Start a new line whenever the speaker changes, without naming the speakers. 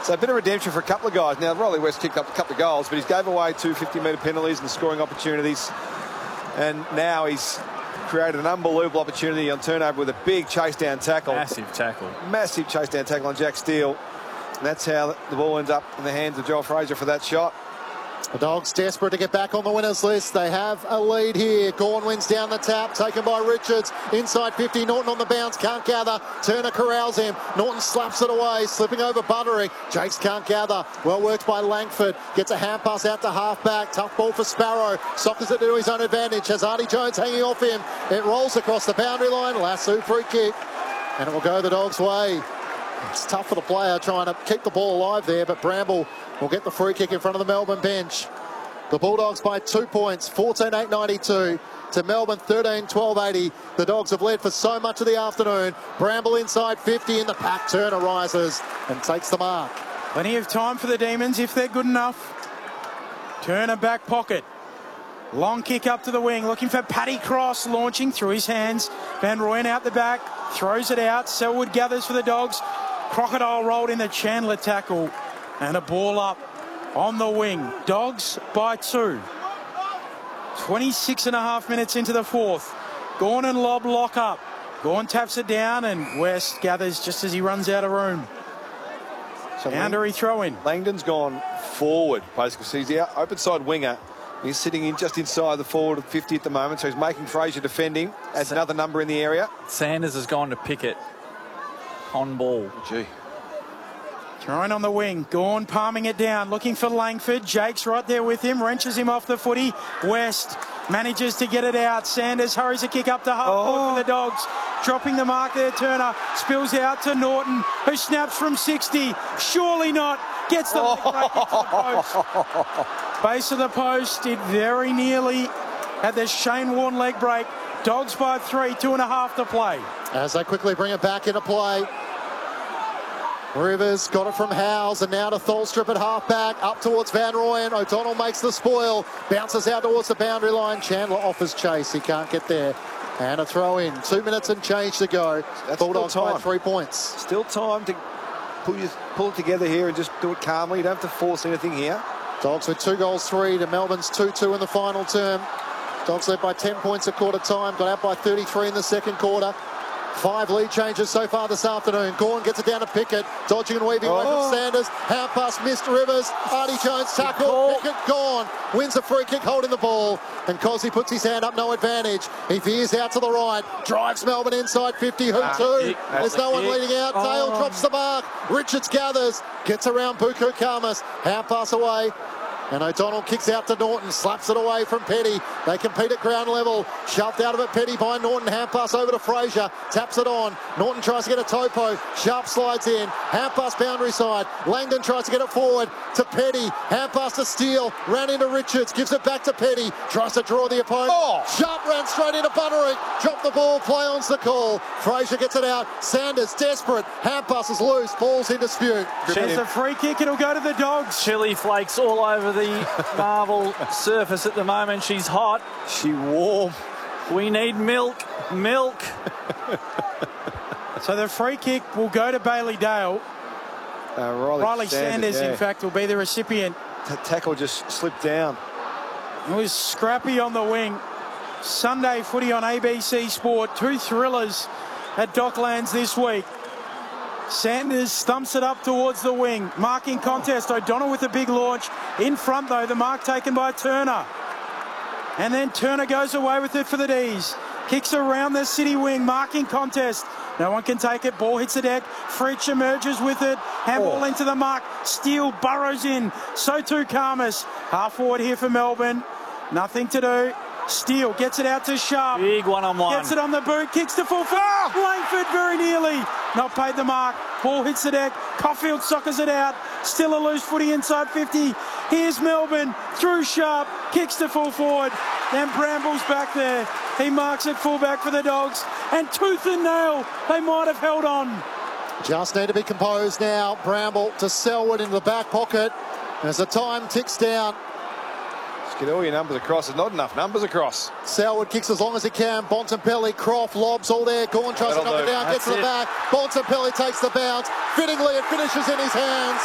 So a bit of redemption for a couple of guys. Now, Riley West kicked up a couple of goals, but he's gave away 2 50-metre penalties and scoring opportunities. And now he's created an unbelievable opportunity on turnover with a big chase-down tackle.
Massive tackle.
Massive chase-down tackle on Jack Steele. And that's how the ball ends up in the hands of Joel Fraser for that shot.
The Dogs desperate to get back on the winners list. They have a lead here. Gawn wins down the tap, taken by Richards. Inside 50, Norton on the bounce, can't gather. Turner corrals him. Norton slaps it away, slipping over Buttery. Jakes can't gather. Well worked by Langford. Gets a hand pass out to half-back. Tough ball for Sparrow. Sockers it to his own advantage. Has Artie Jones hanging off him. It rolls across the boundary line. Lasso free kick. And it will go the Dogs' way. It's tough for the player trying to keep the ball alive there, but Bramble will get the free kick in front of the Melbourne bench. The Bulldogs by 2 points, 14-8-92 to Melbourne 13-12-80. The Dogs have led for so much of the afternoon. Bramble inside 50 in the pack. Turner rises and takes the mark.
Plenty of time for the Demons if they're good enough. Turner back pocket. Long kick up to the wing, looking for Paddy Cross, launching through his hands. Van Rooyen out the back, throws it out. Selwood gathers for the Dogs. Crocodile rolled in the Chandler tackle. And a ball up on the wing. Dogs by 2. 26.5 minutes into the fourth. Gawn and Lobb lock up. Gawn taps it down and West gathers just as he runs out of room.
So
Boundary throw in.
Langdon's gone forward, basically. So he's the open side winger. He's sitting in just inside the forward of 50 at the moment, so he's making Fraser defending. Adds another number in the area.
Sanders has gone to Pickett on ball.
Gee.
Throwing on the wing. Gawn palming it down, looking for Langford. Jake's right there with him, wrenches him off the footy. West manages to get it out. Sanders hurries a kick up to half court for the Dogs. Dropping the mark there, Turner. Spills out to Norton, who snaps from 60. Surely not. Gets the leg break into the post. Base of the post, it very nearly had the Shane Warne leg break. Dogs by 3, 2.5 to play.
As they quickly bring it back into play. Rivers got it from Howes and now to Tholstrup at half-back, up towards Van Rooyen. O'Donnell makes the spoil, bounces out towards the boundary line. Chandler offers chase, he can't get there. And a throw in, 2 minutes and change to go.
That's
Bulldogs
still time.
by 3 points.
Still time to pull it together here and just do it calmly. You don't have to force anything here.
Dogs with 2 goals 3 to Melbourne's 2-2 in the final term. Dogs led by 10 points at quarter time, got out by 33 in the second quarter. 5 lead changes so far this afternoon. Gawn gets it down to Pickett, dodging and weaving away from Sanders. Hand pass missed Rivers. Artie Jones tackle. Pickett gone. Wins a free kick holding the ball. And Cosy puts his hand up, no advantage. He veers out to the right. Drives Melbourne inside 50. Who to? There's no one leading out. Dale drops the mark. Richards gathers. Gets around Buku Khamis. Hand pass away. And O'Donnell kicks out to Norton, slaps it away from Petty. They compete at ground level. Shoved out of it, Petty by Norton. Hand pass over to Fraser. Taps it on. Norton tries to get a topo. Sharp slides in. Hand pass boundary side. Langdon tries to get it forward to Petty. Hand pass to Steele. Ran into Richards. Gives it back to Petty. Tries to draw the opponent. Sharp ran straight into Buttery. Dropped the ball. Play on's the call. Fraser gets it out. Sanders desperate. Hand pass is loose. Ball's in dispute.
There's a free kick. It'll go to the Dogs.
Chili flakes all over the marble surface at the moment. She's hot.
She warm.
We need milk. Milk.
So the free kick will go to Bailey Dale. Riley Sanders, in fact, will be the recipient.
The tackle just slipped down.
It was scrappy on the wing. Sunday footy on ABC Sport. 2 thrillers at Docklands this week. Sanders stumps it up towards the wing. Marking contest. O'Donnell with a big launch. In front, though, the mark taken by Turner. And then Turner goes away with it for the D's. Kicks around the city wing. Marking contest. No one can take it. Ball hits the deck. Fritsch emerges with it. Handball into the mark. Steele burrows in. So too Khamis. Half forward here for Melbourne. Nothing to do. Steele gets it out to Sharp.
Big one-on-one.
Gets it on the boot. Kicks to full forward. Langford very nearly. Not paid the mark. Ball hits the deck. Caulfield soccers it out. Still a loose footy inside 50. Here's Melbourne. Through Sharp. Kicks to full forward. Then Bramble's back there. He marks it fullback for the Dogs. And tooth and nail, they might have held on.
Just need to be composed now. Bramble to Selwood into the back pocket. As the time ticks down.
Get all your numbers across. There's not enough numbers across.
Selwood kicks as long as he can. Bontempelli, Croft, lobs all there. Gawn tries to knock it down, gets to the back. Bontempelli takes the bounce. Fittingly, it finishes in his hands.